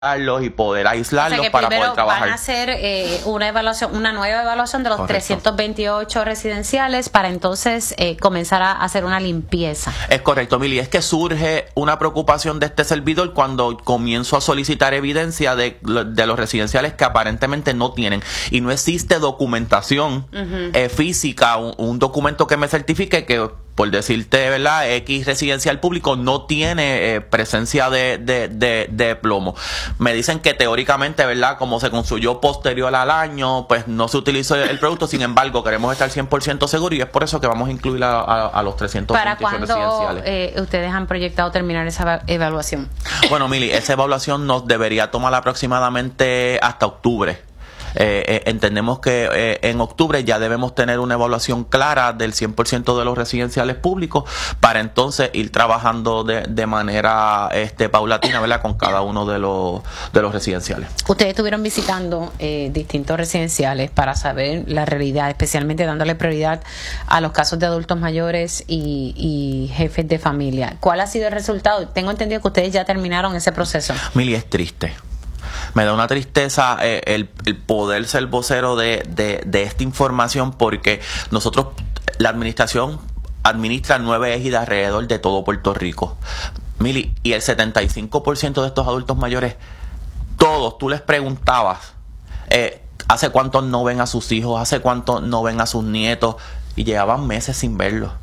y poder O aislarlos sea que para primero poder trabajar. van a hacer una nueva evaluación de los Correcto. 328 residenciales para entonces comenzar a hacer una limpieza. Es correcto, Mili. Es que surge una preocupación de este servidor cuando comienzo a solicitar evidencia de los residenciales que aparentemente no tienen. Y no existe documentación física, un documento que me certifique que, por decirte, ¿verdad?, X residencial público no tiene presencia de plomo. Me dicen que teóricamente, ¿verdad?, como se construyó posterior al año, pues no se utilizó el producto. Sin embargo, queremos estar 100% seguros y es por eso que vamos a incluir a los 328 ¿Para cuándo residenciales. ustedes han proyectado terminar esa evaluación? Bueno, Mili, esa evaluación nos debería tomar aproximadamente hasta octubre. Entendemos que en octubre ya debemos tener una evaluación clara del 100% de los residenciales públicos para entonces ir trabajando de manera paulatina, ¿verdad?, con cada uno de los residenciales. Ustedes estuvieron visitando distintos residenciales para saber la realidad, especialmente dándole prioridad a los casos de adultos mayores y jefes de familia. ¿Cuál ha sido el resultado? Tengo entendido que ustedes ya terminaron ese proceso. Mili, es triste. Me da una tristeza el poder ser vocero de esta información, porque nosotros, la administración administra 9 ejidas alrededor de todo Puerto Rico. Mili, y el 75% de estos adultos mayores, todos, tú les preguntabas hace cuánto no ven a sus hijos, hace cuánto no ven a sus nietos, y llevaban meses sin verlos.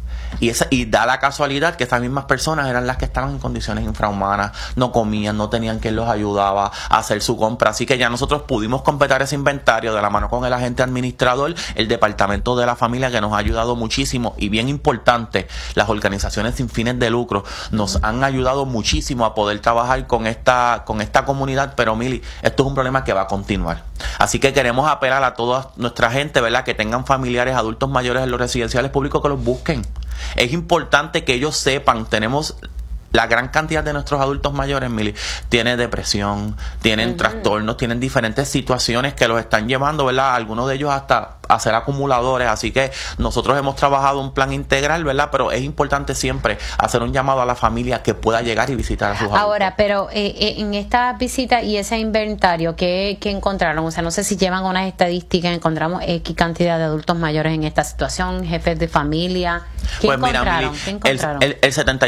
Y da la casualidad que esas mismas personas eran las que estaban en condiciones infrahumanas, no comían, no tenían quien los ayudaba a hacer su compra. Así que ya nosotros pudimos completar ese inventario de la mano con el agente administrador, el departamento de la familia, que nos ha ayudado muchísimo. Y bien importante, las organizaciones sin fines de lucro nos han ayudado muchísimo a poder trabajar con esta comunidad. Pero Mili, esto es un problema que va a continuar. Así que queremos apelar a toda nuestra gente, ¿verdad?, que tengan familiares adultos mayores en los residenciales públicos, que los busquen. Es importante que ellos sepan, tenemos la gran cantidad de nuestros adultos mayores, Mili, tienen depresión, tienen trastornos, tienen diferentes situaciones que los están llevando, ¿verdad?, algunos de ellos hasta a ser acumuladores. Así que nosotros hemos trabajado un plan integral, ¿verdad?, pero es importante siempre hacer un llamado a la familia que pueda llegar y visitar a sus adultos. Ahora, pero en esta visita y ese inventario, ¿qué encontraron? O sea, no sé si llevan unas estadísticas, encontramos X cantidad de adultos mayores en esta situación, jefes de familia. ¿Qué encontraron? Mira, ¿Qué encontraron? El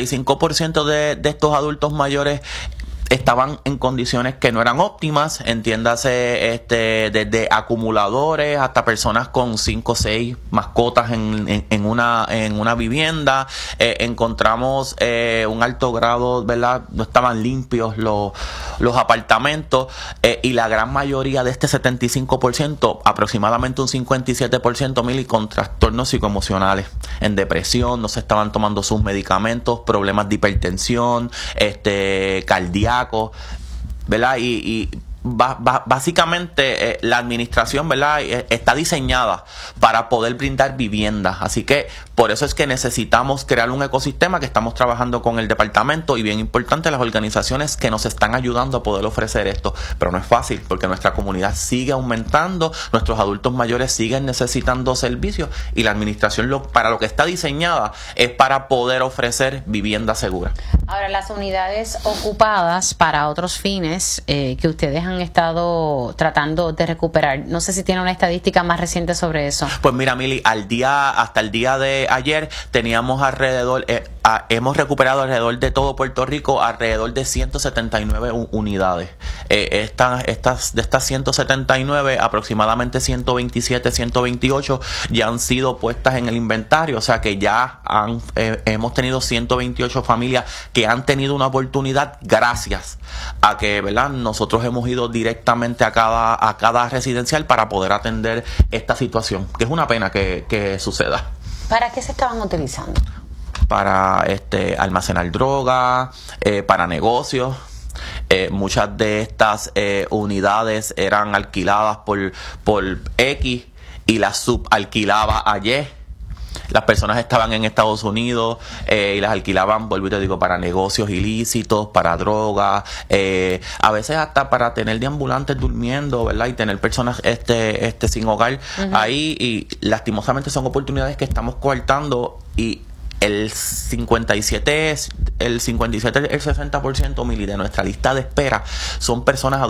75% de estos adultos mayores estaban en condiciones que no eran óptimas, entiéndase, desde acumuladores hasta personas con 5 o 6 mascotas en una vivienda. Encontramos un alto grado, ¿verdad?, no estaban limpios los apartamentos, y la gran mayoría de este 75%, aproximadamente un 57%, Mili, con trastornos psicoemocionales, en depresión, no se estaban tomando sus medicamentos, problemas de hipertensión, cardíacos, ¿verdad? Y básicamente la administración, ¿verdad?, está diseñada para poder brindar viviendas. Así que por eso es que necesitamos crear un ecosistema, que estamos trabajando con el departamento y, bien importante, las organizaciones que nos están ayudando a poder ofrecer esto. Pero no es fácil, porque nuestra comunidad sigue aumentando, nuestros adultos mayores siguen necesitando servicios, y la administración para lo que está diseñada es para poder ofrecer vivienda segura. Ahora, las unidades ocupadas para otros fines que ustedes han estado tratando de recuperar, no sé si tiene una estadística más reciente sobre eso. Pues mira, Mili, hasta el día de ayer teníamos hemos recuperado alrededor de todo Puerto Rico alrededor de 179 unidades. De estas 179, aproximadamente 127, 128 ya han sido puestas en el inventario. O sea que ya hemos tenido 128 familias que han tenido una oportunidad, gracias a que, ¿verdad?, nosotros hemos ido directamente a cada residencial para poder atender esta situación, que es una pena que suceda. ¿Para qué se estaban utilizando? Para almacenar droga, para negocios. Muchas de estas unidades eran alquiladas por X y las subalquilaba a Y. Las personas estaban en Estados Unidos y las alquilaban, vuelvo y te digo, para negocios ilícitos, para drogas, a veces hasta para tener deambulantes durmiendo, ¿verdad? Y tener personas sin hogar ahí, y lastimosamente son oportunidades que estamos coartando, y el 57, el 60% Mili, de nuestra lista de espera son personas